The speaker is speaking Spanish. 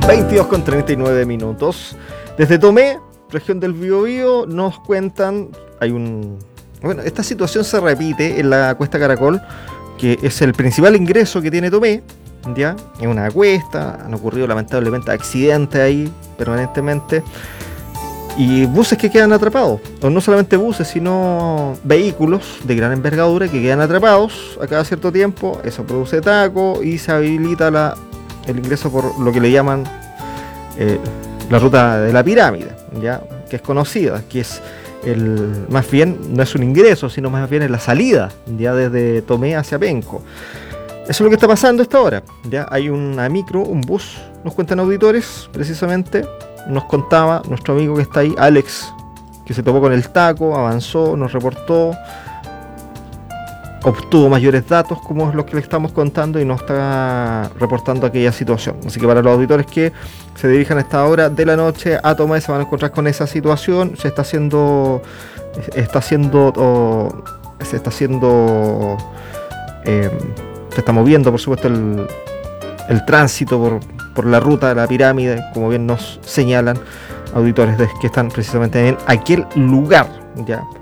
22:39. Desde Tomé, región del Biobío, nos cuentan, bueno, esta situación se repite en la Cuesta Caracol, que es el principal ingreso que tiene Tomé, ya, es una cuesta, han ocurrido lamentablemente accidentes ahí permanentemente, y buses que quedan atrapados, o no solamente buses, sino vehículos de gran envergadura que quedan atrapados a cada cierto tiempo. Eso produce taco y se habilita el ingreso por lo que le llaman la ruta de la pirámide, ya, que es conocida, que es más bien no es un ingreso, sino más bien es la salida, ya, desde Tomé hacia Penco. Eso es lo que está pasando a esta hora. Ya hay una micro, un bus, nos cuentan auditores, precisamente. Nos contaba nuestro amigo que está ahí, Alex, que se topó con el taco, avanzó, nos reportó, obtuvo mayores datos como es lo que le estamos contando y nos está reportando aquella situación. Así que para los auditores que se dirijan a esta hora de la noche a Tomé se van a encontrar con esa situación. Se está moviendo, por supuesto, el tránsito por la ruta de la pirámide, como bien nos señalan auditores que están precisamente en aquel lugar, ya,